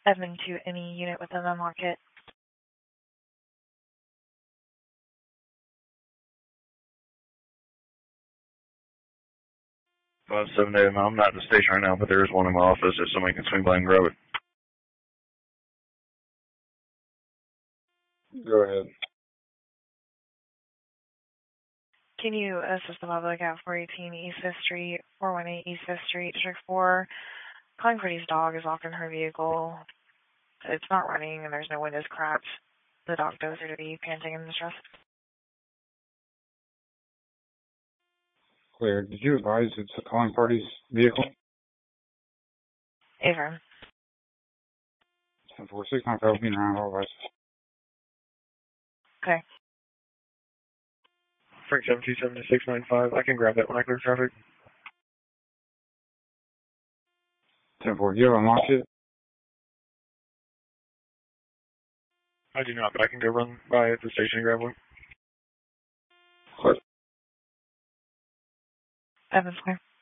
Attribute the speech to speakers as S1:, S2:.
S1: Evan to any unit within the market.
S2: Five 7 8. I'm not at the station right now, but there is one in my office. If somebody can swing by and grab it.
S3: Go ahead.
S1: Can you assist the public at 418 East 5th Street, 418 East 5th Street, District 4? Calling for his dog is locked in her vehicle. It's not running and there's no windows cracked. The dog does appear to be panting in distress.
S3: Clear. Did you advise it's a calling party's vehicle?
S1: Avon.
S3: 10-4-6-9-5 being around all advice.
S1: Okay.
S2: Frank 727-695. I can grab that when I clear traffic.
S3: 10-4. You have unlocked it?
S2: I do not, but I can go run by at the station and grab one.
S3: Clear.
S1: Evan's clear.